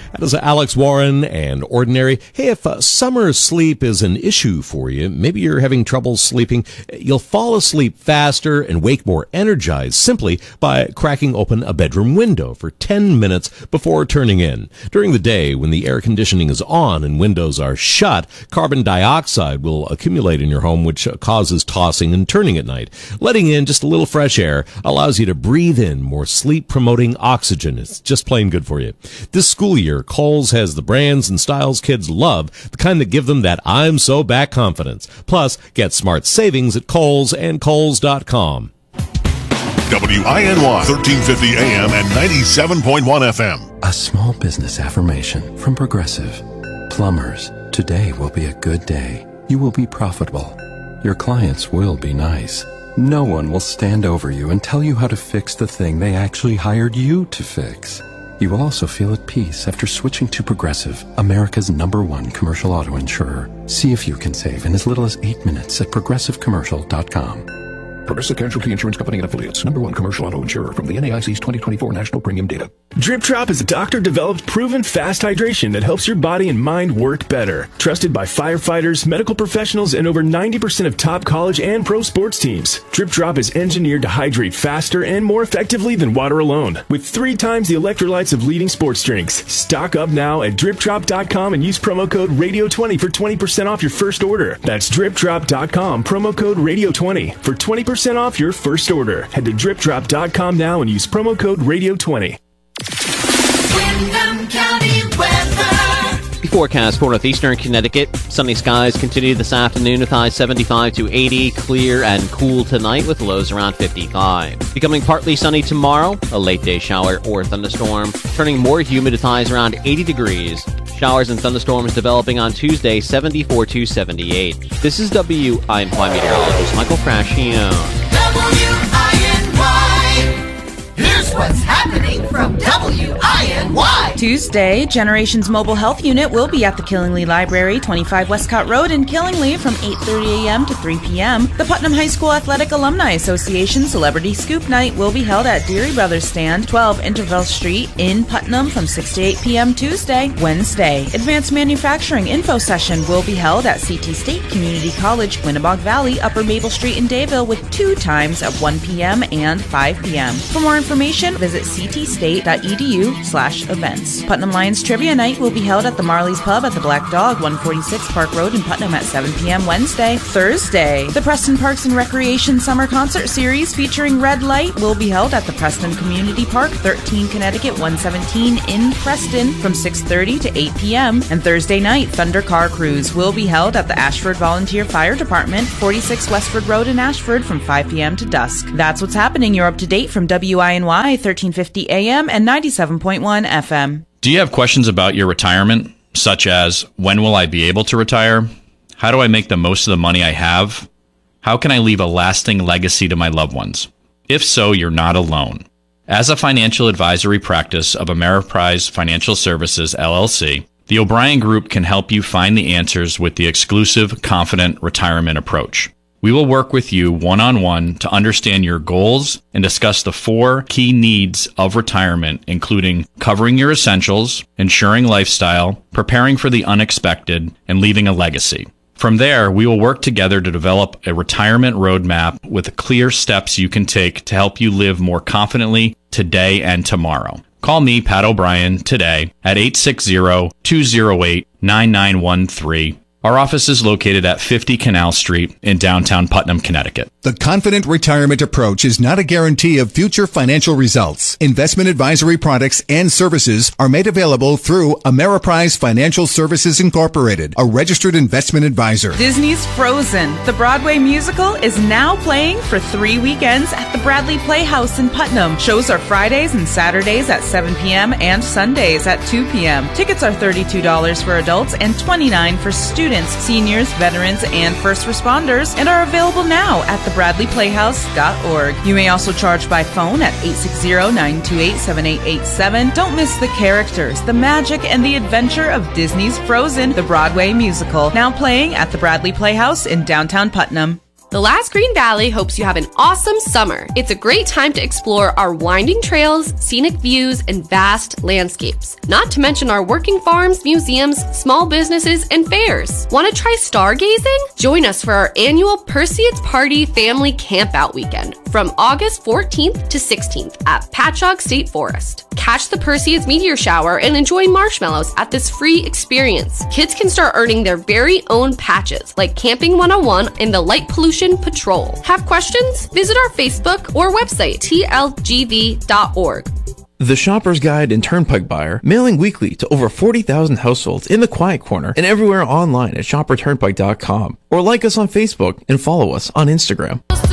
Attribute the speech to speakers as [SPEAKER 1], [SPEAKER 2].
[SPEAKER 1] That is Alex Warren and Ordinary. Hey, if summer sleep is an issue for you, maybe you're having trouble sleeping, you'll fall asleep faster and wake more energized simply by cracking open a bedroom window for 10 minutes before turning in. During the day, when the air conditioning is on and windows are shut, carbon dioxide will accumulate in your home, which causes tossing and turning at night. Letting in just a little fresh air allows you to breathe in more sleep-promoting oxygen. It's just plain good for you. This school year, Kohl's has the brands and styles kids love, the kind that give them that I'm so back confidence. Plus, get smart savings at Kohl's and Kohls.com.
[SPEAKER 2] WINY 1350 AM and 97.1 FM.
[SPEAKER 3] A small business affirmation from Progressive. Plumbers, today will be a good day. You will be profitable. Your clients will be nice. No one will stand over you and tell you how to fix the thing they actually hired you to fix. You will also feel at peace after switching to Progressive, America's #1 commercial auto insurer. See if you can save in as little as 8 minutes at progressivecommercial.com.
[SPEAKER 4] Progressive Casualty Insurance Company and Affiliates. #1 commercial auto insurer from the NAIC's 2024 national premium data.
[SPEAKER 5] Drip Drop is a doctor-developed, proven fast hydration that helps your body and mind work better. Trusted by firefighters, medical professionals, and over 90% of top college and pro sports teams. Drip Drop is engineered to hydrate faster and more effectively than water alone, with 3 times the electrolytes of leading sports drinks. Stock up now at dripdrop.com and use promo code RADIO20 for 20% off your first order. That's dripdrop.com, promo code RADIO20 for 20% off your first order. Head to dripdrop.com now and use promo code RADIO20.
[SPEAKER 6] Windham County weather.
[SPEAKER 7] The forecast for northeastern Connecticut. Sunny skies continue this afternoon with highs 75 to 80. Clear and cool tonight with lows around 55. Becoming partly sunny tomorrow. A late day shower or thunderstorm. Turning more humid with highs around 80 degrees. Showers and thunderstorms developing on Tuesday, 74 to 78. This is WINY meteorologist Michael Frascione.
[SPEAKER 6] WINY. Here's what's happening from WINY.
[SPEAKER 8] Tuesday, Generations Mobile Health Unit will be at the Killingly Library, 25 Westcott Road in Killingly from 8:30 a.m. to 3 p.m. The Putnam High School Athletic Alumni Association Celebrity Scoop Night will be held at Deary Brothers Stand, 12 Intervale Street in Putnam from 6 to 8 p.m. Tuesday. Wednesday, Advanced Manufacturing Info Session will be held at CT State Community College, Winnabock Valley, Upper Maple Street in Dayville with 2 times at 1 p.m. and 5 p.m. For more information, visit ctstate.edu/events. Putnam Lions Trivia Night will be held at the Marley's Pub at the Black Dog, 146 Park Road in Putnam at 7 p.m. Wednesday. Thursday, the Preston Parks and Recreation Summer Concert Series featuring Red Light will be held at the Preston Community Park, 13 Connecticut 117 in Preston from 6:30 to 8 p.m. And Thursday night, Thunder Car Cruise will be held at the Ashford Volunteer Fire Department, 46 Westford Road in Ashford from 5 p.m. to dusk. That's what's happening. You're up to date from WINY 1350 AM and 97.1 FM.
[SPEAKER 9] Do you have questions about your retirement, such as when will I be able to retire? How do I make the most of the money I have? How can I leave a lasting legacy to my loved ones? If so, you're not alone. As a financial advisory practice of Ameriprise Financial Services, LLC, the O'Brien Group can help you find the answers with the exclusive Confident Retirement Approach. We will work with you one-on-one to understand your goals and discuss the 4 key needs of retirement, including covering your essentials, ensuring lifestyle, preparing for the unexpected, and leaving a legacy. From there, we will work together to develop a retirement roadmap with clear steps you can take to help you live more confidently today and tomorrow. Call me, Pat O'Brien, today at 860-208-9913. Our office is located at 50 Canal Street in downtown Putnam, Connecticut.
[SPEAKER 10] The Confident Retirement Approach is not a guarantee of future financial results. Investment advisory products and services are made available through Ameriprise Financial Services Incorporated, a registered investment advisor.
[SPEAKER 8] Disney's Frozen, the Broadway musical, is now playing for 3 weekends at the Bradley Playhouse in Putnam. Shows are Fridays and Saturdays at 7 p.m. and Sundays at 2 p.m. Tickets are $32 for adults and $29 for students, seniors, veterans, and first responders, and are available now at thebradleyplayhouse.org. You may also charge by phone at 860-928-7887. Don't miss the characters, the magic, and the adventure of Disney's Frozen, the Broadway musical, now playing at the Bradley Playhouse in downtown Putnam.
[SPEAKER 11] The Last Green Valley hopes you have an awesome summer. It's a great time to explore our winding trails, scenic views, and vast landscapes. Not to mention our working farms, museums, small businesses, and fairs. Want to try stargazing? Join us for our annual Perseids Party Family Campout Weekend from August 14th to 16th at Patchogue State Forest. Catch the Perseids meteor shower and enjoy marshmallows at this free experience. Kids can start earning their very own patches, like Camping 101 and the Light Pollution Patrol. Have questions? Visit our Facebook or website, tlgv.org.
[SPEAKER 12] The Shopper's Guide and Turnpike Buyer, mailing weekly to over 40,000 households in the Quiet Corner and everywhere online at shopperturnpike.com. Or like us on Facebook and follow us on Instagram.